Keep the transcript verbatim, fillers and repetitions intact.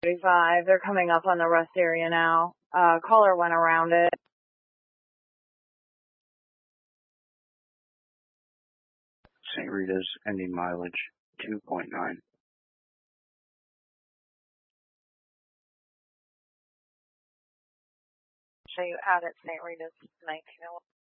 thirty-five. They're coming up on the rest area now. Uh, caller went around it. Saint Rita's ending mileage two point nine. So you out at Saint Rita's nineteen oh one.